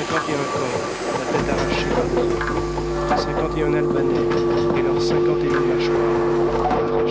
51 corps, la tête arrachée par des autres, 51 Albanais et leurs 51 mâchoires.